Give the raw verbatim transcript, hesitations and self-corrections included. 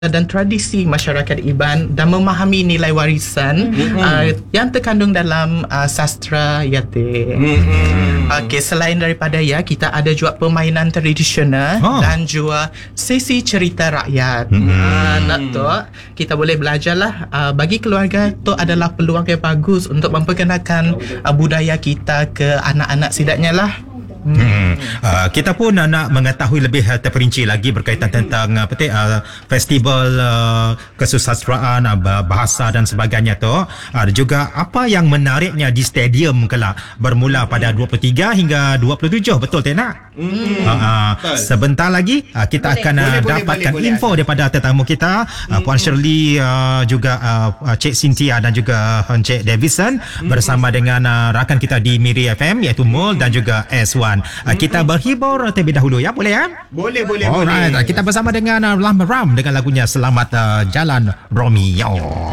dan tradisi masyarakat Iban dan memahami nilai warisan mm-hmm. uh, yang terkandung dalam uh, sastra Yate. Mm-hmm. Okey, selain daripada ya, kita ada juga permainan tradisional oh. dan juga sesi cerita rakyat. Mm-hmm. Uh, nak tu kita boleh belajarlah uh, bagi keluarga tu adalah peluang yang bagus untuk memperkenalkan uh, budaya kita ke anak-anak sidaknya lah. Hmm. Uh, kita pun uh, nak mengetahui lebih uh, terperinci lagi berkaitan tentang uh, peti, uh, festival uh, kesusastraan, uh, bahasa dan sebagainya tu. Uh, juga apa yang menariknya di stadium kelak bermula pada dua puluh tiga hingga dua puluh tujuh, betul tak nak? Hmm. Uh, uh, sebentar lagi uh, kita boleh. akan uh, boleh, dapatkan boleh, info boleh. daripada tetamu kita, uh, Puan Shirley, uh, juga uh, Cik Cynthia dan juga Encik Davison hmm. bersama dengan uh, rakan kita di Miri F M iaitu Mul dan juga S one. Uh, kita berhibur terlebih dahulu ya, boleh ya? Boleh, boleh, Alright, boleh. kita bersama dengan uh, Lam Ram dengan lagunya Selamat uh, Jalan Romeo.